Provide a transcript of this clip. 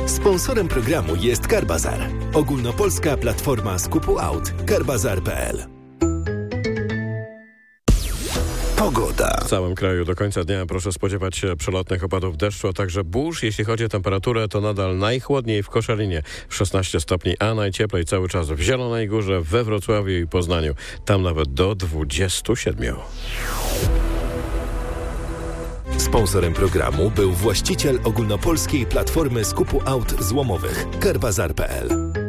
Sponsorem programu jest Carbazar. Ogólnopolska platforma skupu aut. Carbazar.pl. Pogoda. W całym kraju do końca dnia proszę spodziewać się przelotnych opadów deszczu, a także burz. Jeśli chodzi o temperaturę, to nadal najchłodniej w Koszalinie 16 stopni, a najcieplej cały czas w Zielonej Górze, we Wrocławiu i Poznaniu. Tam nawet do 27. Sponsorem programu był właściciel ogólnopolskiej platformy skupu aut złomowych Carbazar.pl.